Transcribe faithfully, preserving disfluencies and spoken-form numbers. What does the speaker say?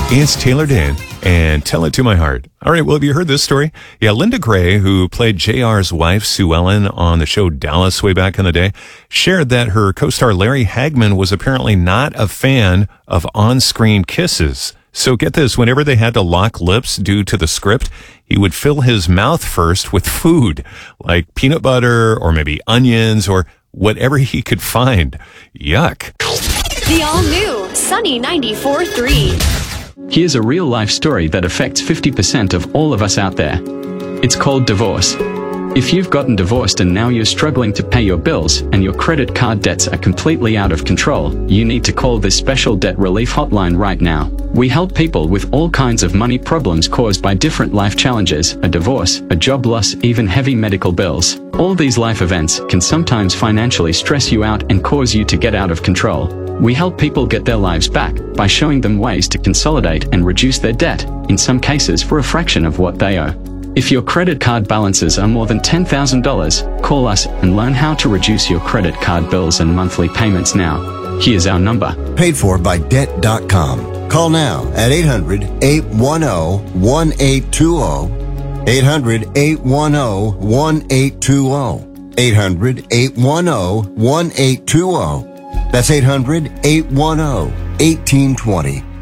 It's Taylor Dayne and Tell It to My Heart. All right, well, have you heard this story? Yeah, Linda Gray, who played J R's wife, Sue Ellen, on the show Dallas way back in the day, shared that her co-star Larry Hagman was apparently not a fan of on-screen kisses. So get this, whenever they had to lock lips due to the script, he would fill his mouth first with food, like peanut butter or maybe onions or whatever he could find. Yuck. The all-new Sunny ninety-four point three. Here's a real-life story that affects fifty percent of all of us out there. It's called divorce. If you've gotten divorced and now you're struggling to pay your bills and your credit card debts are completely out of control, you need to call this special debt relief hotline right now. We help people with all kinds of money problems caused by different life challenges, a divorce, a job loss, even heavy medical bills. All these life events can sometimes financially stress you out and cause you to get out of control. We help people get their lives back by showing them ways to consolidate and reduce their debt, in some cases for a fraction of what they owe. If your credit card balances are more than ten thousand dollars, call us and learn how to reduce your credit card bills and monthly payments now. Here's our number. Paid for by debt dot com. Call now at eight hundred, eight one zero, one eight two zero. eight hundred, eight one zero, one eight two zero. eight hundred, eight one zero, one eight two zero. That's eight hundred, eight one zero, one eight two zero.